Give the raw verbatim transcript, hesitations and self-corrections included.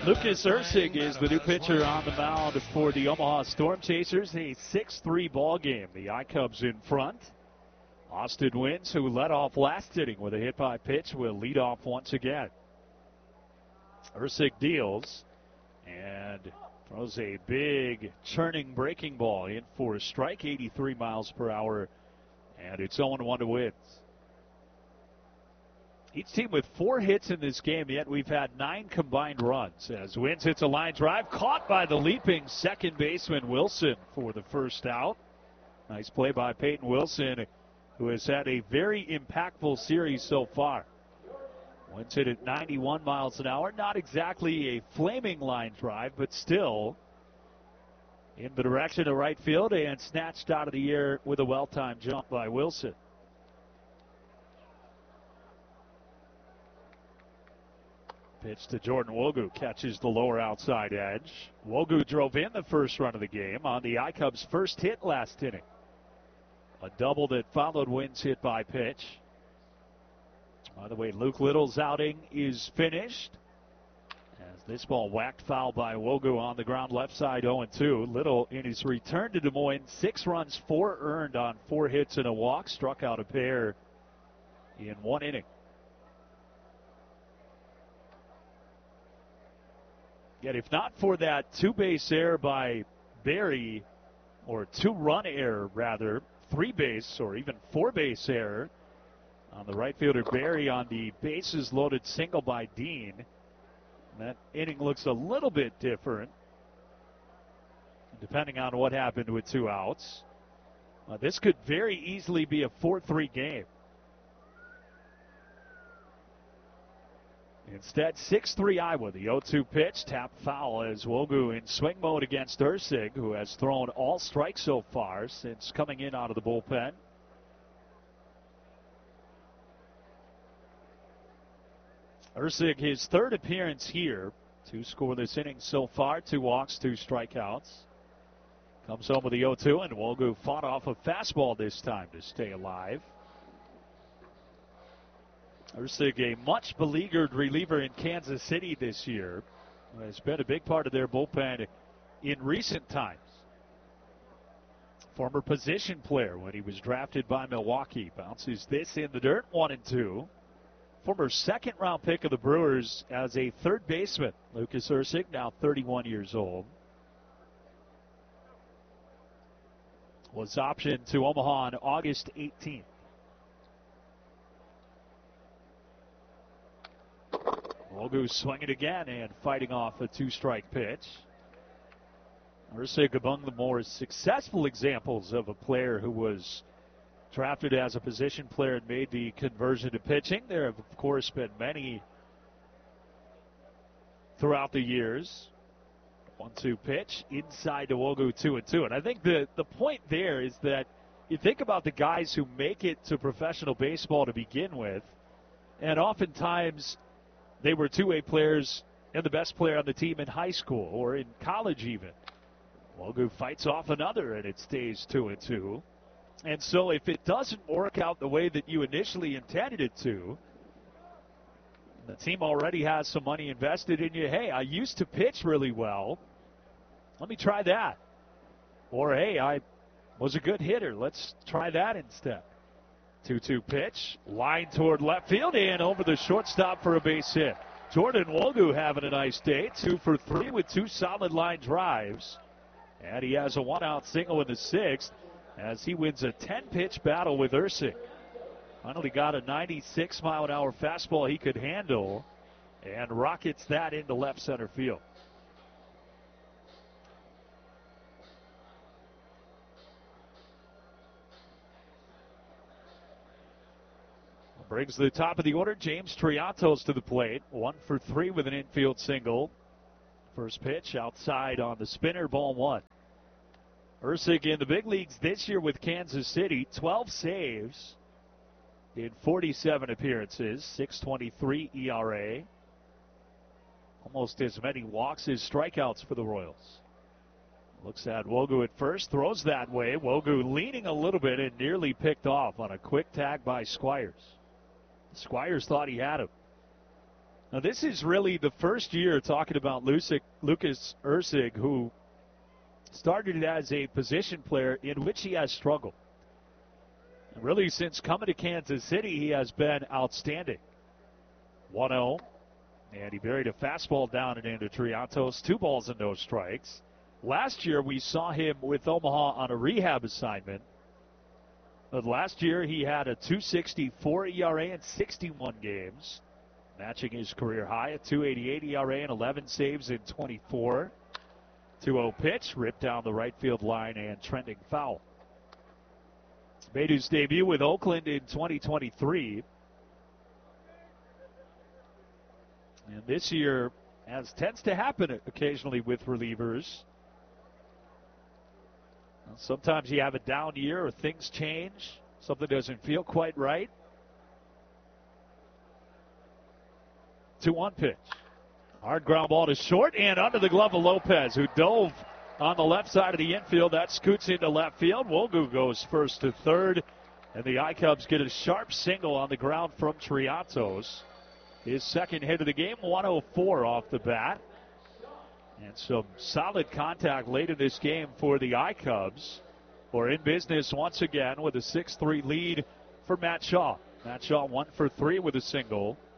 Lucas Ursig is the new pitcher on the mound for the Omaha Storm Chasers. A six three ball game. The I-Cubs in front. Austin Wynns, who led off last inning with a hit by pitch, will lead off once again. Ursig deals and throws a big churning breaking ball in for a strike, eighty-three miles per hour, and it's oh one to Wynns. Each team with four hits in this game, yet we've had nine combined runs. As Wynns hits a line drive, caught by the leaping second baseman Wilson for the first out. Nice play by Peyton Wilson, who has had a very impactful series so far. Wynns hit at ninety-one miles an hour. Not exactly a flaming line drive, but still in the direction of right field and snatched out of the air with a well-timed jump by Wilson. Pitch to Jordan Wogu, catches the lower outside edge. Wogu drove in the first run of the game on the I-Cubs' first hit last inning. A double that followed Wynns' hit by pitch. By the way, Luke Little's outing is finished, as this ball whacked foul by Wogu on the ground left side, oh two. Little in his return to Des Moines, six runs, four earned on four hits and a walk, struck out a pair in one inning. Yet if not for that two-base error by Berry, or two-run error rather, three-base or even four-base error on the right fielder Berry on the bases-loaded single by Dean, that inning looks a little bit different, depending on what happened with two outs. Uh, this could very easily be a four three game. Instead, six three Iowa. The oh two pitch, tap foul as Wogu in swing mode against Ursig, who has thrown all strikes so far since coming in out of the bullpen. Ursig, his third appearance here. Two scoreless innings so far, two walks, two strikeouts. Comes home with the oh two, and Wogu fought off a fastball this time to stay alive. Ursig, a much beleaguered reliever in Kansas City this year, has been a big part of their bullpen in recent times. Former position player when he was drafted by Milwaukee. Bounces this in the dirt, one and two. Former second round pick of the Brewers as a third baseman. Lucas Ursig, now thirty-one years old. Was optioned to Omaha on August eighteenth. Wogu swinging again and fighting off a two-strike pitch. Ursig among the more successful examples of a player who was drafted as a position player and made the conversion to pitching. There have, of course, been many throughout the years. one two pitch, inside to Wogu, two and two. And I think the, the point there is that you think about the guys who make it to professional baseball to begin with, and oftentimes they were two-way players and the best player on the team in high school or in college even. Wogu fights off another, and it stays two and two. And so if it doesn't work out the way that you initially intended it to, the team already has some money invested in you. Hey, I used to pitch really well. Let me try that. Or, hey, I was a good hitter. Let's try that instead. two two pitch, line toward left field and over the shortstop for a base hit. Jordan Wogu having a nice day, two for three with two solid line drives. And he has a one-out single in the sixth as he wins a ten-pitch battle with Ursig. Finally got a ninety-six mile an hour fastball he could handle and rockets that into left center field. Brings the top of the order, James Triantos to the plate. One for three with an infield single. First pitch outside on the spinner, ball one. Ursig in the big leagues this year with Kansas City. twelve saves in forty-seven appearances. six twenty-three E R A. Almost as many walks as strikeouts for the Royals. Looks at Wogu at first, throws that way. Wogu leaning a little bit and nearly picked off on a quick tag by Squires. Squires thought he had him. Now, this is really the first year talking about Lucic, Lucas Erceg, who started as a position player in which he has struggled. And really, since coming to Kansas City, he has been outstanding. one oh, and he buried a fastball down and into Triantos, two balls and no strikes. Last year, we saw him with Omaha on a rehab assignment. But last year, he had a two sixty-four E R A in sixty-one games, matching his career high at two eighty-eight E R A and eleven saves in twenty-four. two oh pitch, ripped down the right field line and trending foul. Made his debut with Oakland in twenty twenty-three. And this year, as tends to happen occasionally with relievers, sometimes you have a down year or things change. Something doesn't feel quite right. two one pitch. Hard ground ball to short and under the glove of Lopez, who dove on the left side of the infield. That scoots into left field. Wogu goes first to third. And the I-Cubs get a sharp single on the ground from Triantos. His second hit of the game, one oh four off the bat. And some solid contact late in this game for the I-Cubs, who are in business once again with a six three lead for Matt Shaw. Matt Shaw one for three with a single.